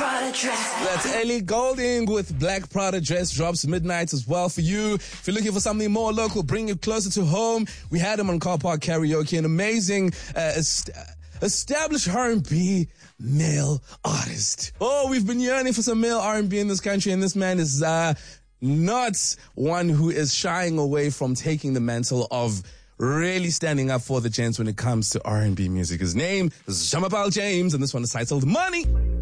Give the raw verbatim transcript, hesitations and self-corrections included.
Prada dress. That's Ellie Goulding with Black Prada dress. Drops midnight as well for you. If you're looking for something more local, bring you closer to home, we had him on Car Park Karaoke, an amazing uh, est- established R and B male artist. Oh, we've been yearning for some male R and B in this country, and this man is uh, not one who is shying away from taking the mantle of really standing up for the gents when it comes to R and B music. His name is Jean-Paul James, and this one is titled Money.